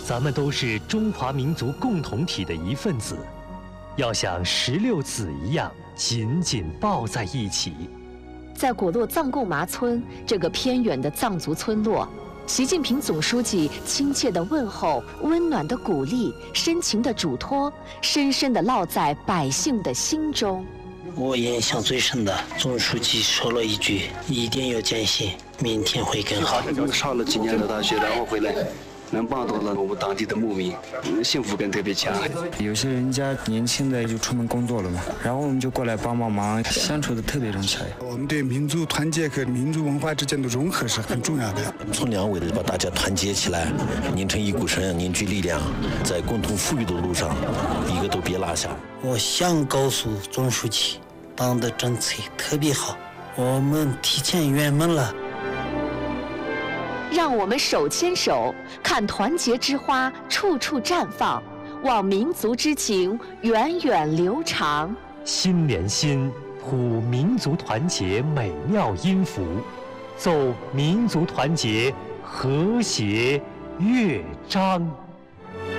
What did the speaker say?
咱们都是中华民族共同体的一份子，要像16子一样紧紧抱在一起。 在果洛藏贡麻村这个偏远的藏族村落，习近平总书记亲切的问候、温暖的鼓励、深情的嘱托，深深地烙在百姓的心中。 我印象最深的，总书记说了一句：“一定要坚信，明天会更好。” 上了几年的大学，然后回来，能帮到了我们当地的牧民，幸福感特别强。 有些人家年轻的就出门工作了嘛，然后我们就过来帮忙，相处的特别融洽。 我们对民族团结和民族文化之间的融合是很重要的。 从两为了把大家团结起来，拧成一股绳，凝聚力量，在共同富裕的路上，一个都别落下。 我想告诉总书记，党的政策特别好，我们提前圆满了。 让我们手牵手，看团结之花处处绽放，望民族之情源远流长。 心连心，谱民族团结美妙音符，奏民族团结和谐乐章。